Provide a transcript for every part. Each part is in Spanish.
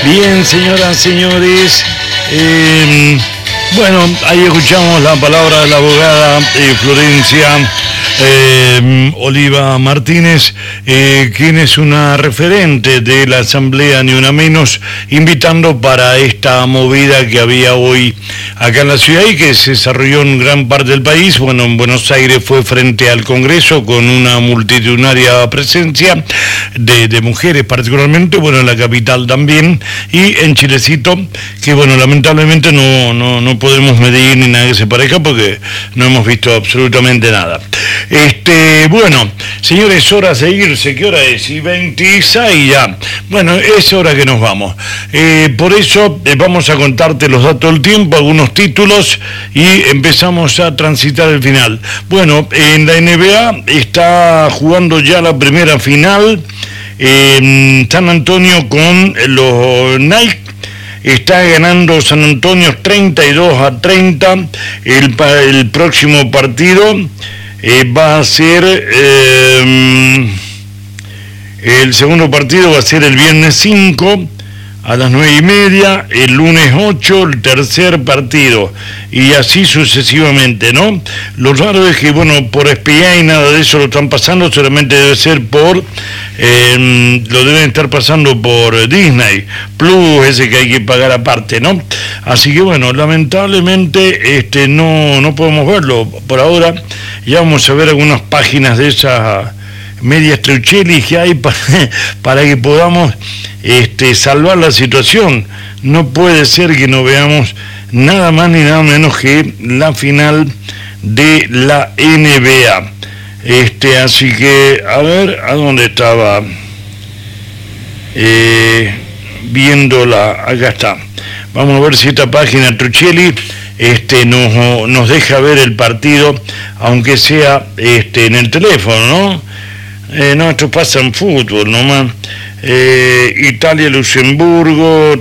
Bien, señoras, señores, bueno, ahí escuchamos la palabra de la abogada Florencia Oliva Martínez, quien es una referente de la Asamblea Ni Una Menos, invitando para esta movida que había hoy acá en la ciudad y que se desarrolló en gran parte del país. Bueno, en Buenos Aires fue frente al Congreso con una multitudinaria presencia de mujeres particularmente, bueno, en la capital también, y en Chilecito, que bueno, lamentablemente no podemos medir ni nada que se parezca porque no hemos visto absolutamente nada. Bueno, señores, hora de irse. ¿Qué hora es? Y 26 ya. Bueno, es hora que nos vamos. Por eso vamos a contarte los datos del tiempo, algunos títulos, y empezamos a transitar el final. Bueno, en la NBA está jugando ya la primera final. San Antonio con los Knights. Está ganando San Antonio 32-30. El próximo partido va a ser, el segundo partido va a ser el viernes 5 a las 9:30, el lunes 8 el tercer partido, y así sucesivamente, ¿no? Lo raro es que, bueno, por SPA y nada de eso lo están pasando, solamente debe ser por, lo deben estar pasando por Disney Plus, ese que hay que pagar aparte, ¿no? Así que, bueno, lamentablemente no podemos verlo por ahora. Ya vamos a ver algunas páginas de esas medias truchelis que hay para que podamos salvar la situación. No puede ser que no veamos nada más ni nada menos que la final de la NBA. Así que, a ver, ¿a dónde estaba? Viéndola, acá está. Vamos a ver si esta página Truchelli nos deja ver el partido, aunque sea en el teléfono, ¿no? No, esto pasa en fútbol nomás. Italia, Luxemburgo,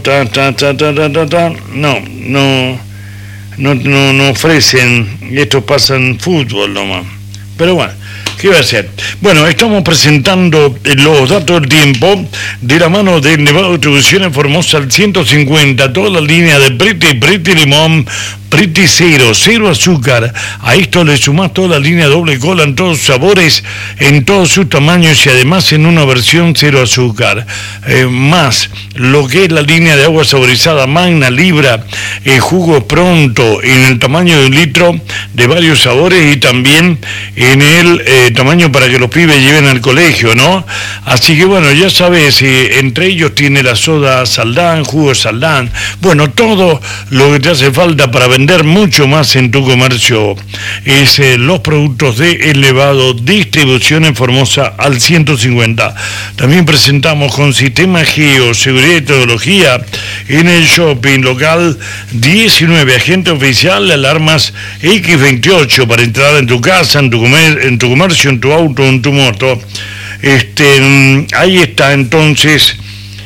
no ofrecen, esto pasa en fútbol nomás. Pero bueno, ¿qué va a hacer? Bueno, estamos presentando los datos del tiempo de la mano de Nevado Distribución en Formosa al 150, toda la línea de Pretty Limón, Pretty cero azúcar. A esto le sumás toda la línea doble cola en todos sus sabores, en todos sus tamaños y además en una versión cero azúcar. Más lo que es la línea de agua saborizada Magna, Libra, jugo pronto en el tamaño de 1 litro de varios sabores y también en el tamaño para que los pibes lleven al colegio, ¿no? Así que bueno, ya sabes, entre ellos tiene la soda Saldán, jugo Saldán, bueno, todo lo que te hace falta para vender mucho más en tu comercio es los productos de Elevado Distribución en Formosa al 150. También presentamos con Sistema Geo, Seguridad y Tecnología en el shopping local 19, agente oficial de alarmas X28 para entrar en tu casa, en tu comercio, en tu auto, en tu moto. Ahí está entonces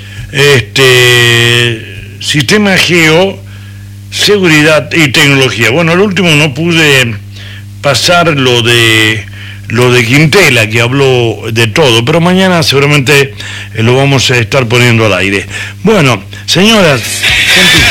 Sistema Geo, Seguridad y Tecnología. Bueno, al último no pude pasar lo de Quintela, que habló de todo, pero mañana seguramente lo vamos a estar poniendo al aire. Bueno, señoras,